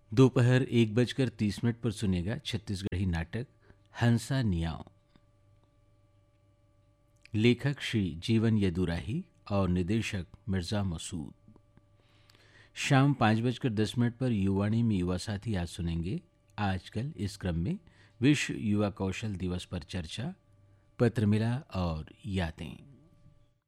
दोपहर 1:30 पर सुनेगा छत्तीसगढ़ी नाटक हंसा नियाव। लेखक श्री जीवन यदुराही और निर्देशक मिर्ज़ा मसूद। शाम 5:10 पर युवाणी में युवा साथी आज सुनेंगे आजकल। इस क्रम में विश्व युवा कौशल दिवस पर चर्चा, पत्र मिला और यादें।